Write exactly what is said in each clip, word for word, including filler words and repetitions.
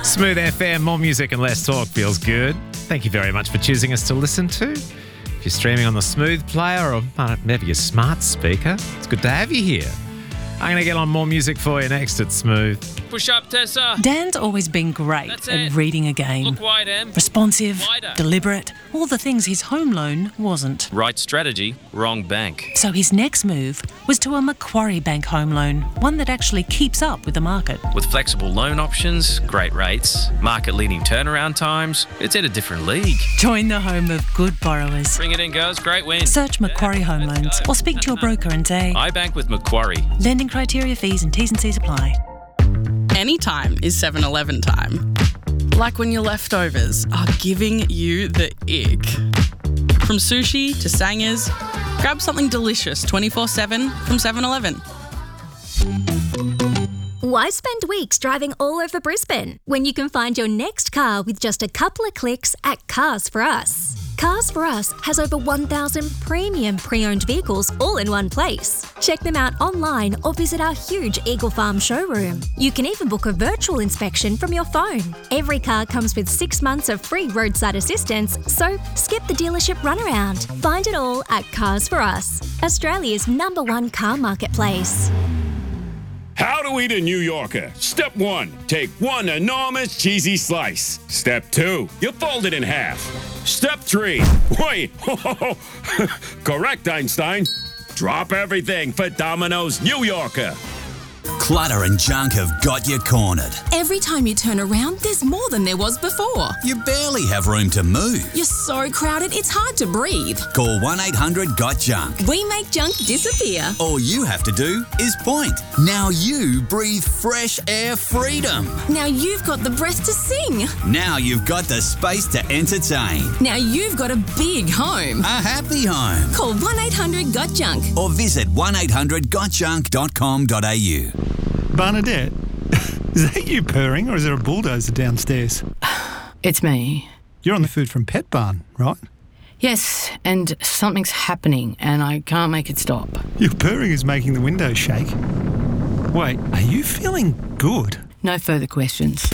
Smooth F M, more music and less talk feels good. Thank you very much for choosing us to listen to. If you're streaming on the Smooth player or maybe your smart speaker, it's good to have you here. I'm going to get on more music for you next at Smooth. Push up, Tessa. Dan's always been great That's at it. reading a game. Look wide, Em. Responsive, Wider. deliberate, all the things his home loan wasn't. Right strategy, wrong bank. So his next move was to a Macquarie Bank home loan, one that actually keeps up with the market. With flexible loan options, great rates, market-leading turnaround times, it's in a different league. Join the home of good borrowers. Bring it in, girls. Great win. Search Macquarie Home Loans or speak to your broker and say, I bank with Macquarie. lending criteria, fees and T's and C's apply. Anytime is seven eleven time. Like when your leftovers are giving you the ick. From sushi to sangers, grab something delicious twenty-four seven from seven eleven. Why spend weeks driving all over Brisbane when you can find your next car with just a couple of clicks at Cars for Us? Cars for Us has over one thousand premium pre-owned vehicles all in one place. Check them out online or visit our huge Eagle Farm showroom. You can even book a virtual inspection from your phone. Every car comes with six months of free roadside assistance, so skip the dealership runaround. Find it all at Cars for Us, Australia's number one car marketplace. How to eat a New Yorker. Step one, take one enormous cheesy slice. Step two, you fold it in half. Step three, wait, correct, Einstein. Drop everything for Domino's New Yorker. Clutter and junk have got you cornered. Every time you turn around, there's more than there was before. You barely have room to move. You're so crowded, it's hard to breathe. Call one eight hundred got junk. We make junk disappear. All you have to do is point. Now you breathe fresh air freedom. Now you've got the breath to sing. Now you've got the space to entertain. Now you've got a big home. A happy home. Call one eight hundred got junk. Or visit one eight hundred got junk dot com dot a u. Bernadette, is that you purring or is there a bulldozer downstairs? It's me. You're on the Food from Pet Barn, right? Yes, and something's happening and I can't make it stop. Your purring is making the windows shake. Wait, are you feeling good? No further questions.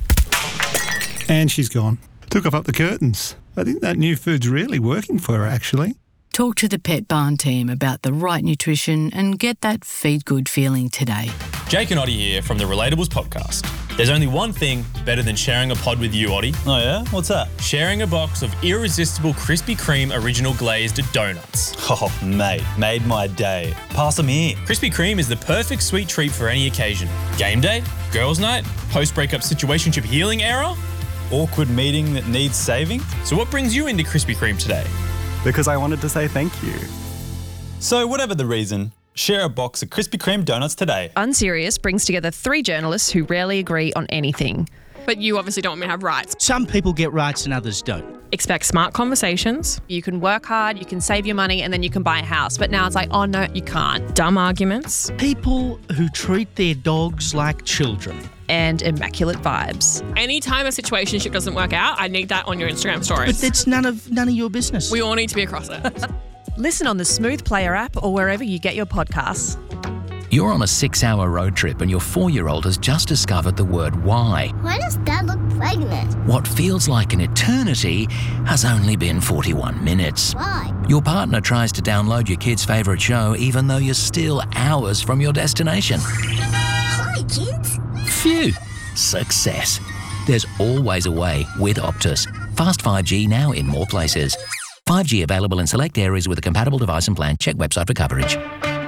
And she's gone. Took off up the curtains. I think that new food's really working for her, actually. Talk to the Pet Barn team about the right nutrition and get that feed good feeling today. Jake and Oddie here from the Relatables podcast. There's only one thing better than sharing a pod with you, Oddie. Oh yeah? What's that? Sharing a box of irresistible Krispy Kreme original glazed donuts. Oh, mate, made my day. Pass them here. Krispy Kreme is the perfect sweet treat for any occasion. Game day, girls' night, post-breakup situationship healing era. Awkward meeting that needs saving. So what brings you into Krispy Kreme today? Because I wanted to say thank you. So whatever the reason, share a box of Krispy Kreme donuts today. Unserious brings together three journalists who rarely agree on anything. But you obviously don't want me to have rights. Some people get rights and others don't. Expect smart conversations. You can work hard, you can save your money, and then you can buy a house. But now it's like, oh no, you can't. Dumb arguments. People who treat their dogs like children. And immaculate vibes. Anytime a situationship doesn't work out, I need that on your Instagram stories. But that's none of none of your business. We all need to be across it. Listen on the Smooth Player app or wherever you get your podcasts. You're on a six-hour road trip and your four-year-old has just discovered the word why. Why does Dad look pregnant? What feels like an eternity has only been forty-one minutes. Why? Your partner tries to download your kid's favourite show even though you're still hours from your destination. Hi, kids. Phew! Success. There's always a way with Optus. Fast five G now in more places. five G available in select areas with a compatible device and plan. Check website for coverage.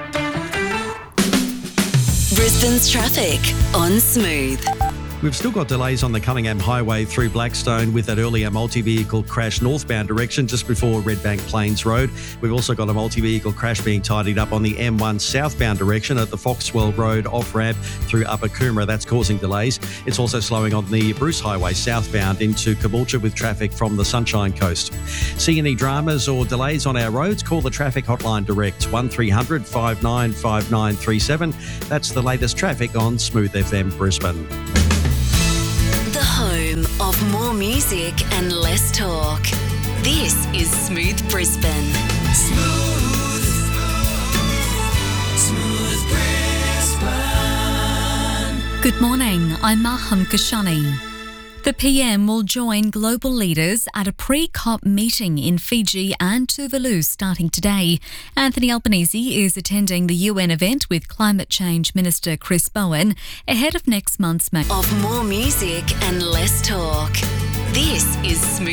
Brisbane's traffic on Smooth. We've still got delays on the Cunningham Highway through Blackstone with that earlier multi-vehicle crash northbound direction just before Redbank Plains Road. We've also got a multi-vehicle crash being tidied up on the M one southbound direction at the Foxwell Road off-ramp through Upper Coomera. That's causing delays. It's also slowing on the Bruce Highway southbound into Caboolture with traffic from the Sunshine Coast. See any dramas or delays on our roads? Call the traffic hotline direct, one three hundred five nine five nine three seven. That's the latest traffic on Smooth F M Brisbane. The home of more music and less talk. This is Smooth Brisbane. Smooth. Smooth Brisbane. Good morning, I'm Maham Kashani. The P M will join global leaders at a pre-COP meeting in Fiji and Tuvalu starting today. Anthony Albanese is attending the U N event with Climate Change Minister Chris Bowen ahead of next month's... Of more music and less talk. This is Smooth